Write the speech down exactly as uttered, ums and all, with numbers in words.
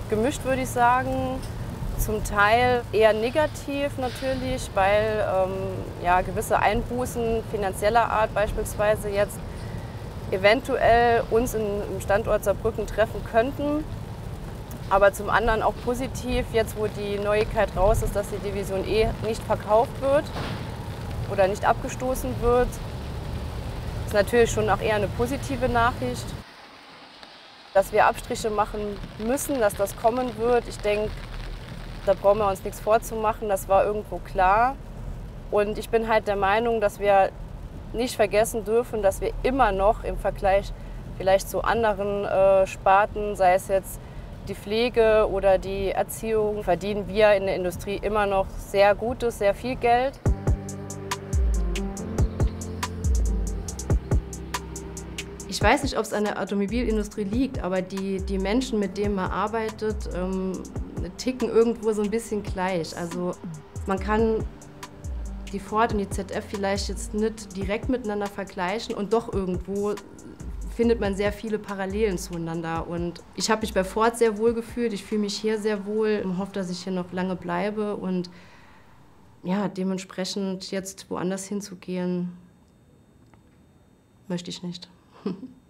Gemischt würde ich sagen. Zum Teil eher negativ natürlich, weil ähm, ja, gewisse Einbußen finanzieller Art beispielsweise jetzt eventuell uns in, im Standort Saarbrücken treffen könnten. Aber zum anderen auch positiv, jetzt wo die Neuigkeit raus ist, dass die Division E nicht verkauft wird oder nicht abgestoßen wird, ist natürlich schon auch eher eine positive Nachricht. Dass wir Abstriche machen müssen, dass das kommen wird, ich denke, da brauchen wir uns nichts vorzumachen, das war irgendwo klar. Und ich bin halt der Meinung, dass wir nicht vergessen dürfen, dass wir immer noch im Vergleich vielleicht zu anderen äh, Sparten, sei es jetzt die Pflege oder die Erziehung, verdienen wir in der Industrie immer noch sehr gutes, sehr viel Geld. Ich weiß nicht, ob es an der Automobilindustrie liegt, aber die, die Menschen, mit denen man arbeitet, ähm, ticken irgendwo so ein bisschen gleich. Also man kann die Ford und die Z F vielleicht jetzt nicht direkt miteinander vergleichen und doch irgendwo findet man sehr viele Parallelen zueinander. Und ich habe mich bei Ford sehr wohl gefühlt, ich fühle mich hier sehr wohl und hoffe, dass ich hier noch lange bleibe und ja, dementsprechend jetzt woanders hinzugehen, möchte ich nicht.